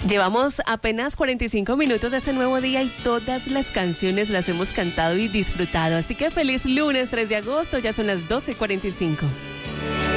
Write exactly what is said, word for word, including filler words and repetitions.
Llevamos apenas cuarenta y cinco minutos de este nuevo día y todas las canciones las hemos cantado y disfrutado. Así que feliz lunes tres de agosto, ya son las doce cuarenta y cinco.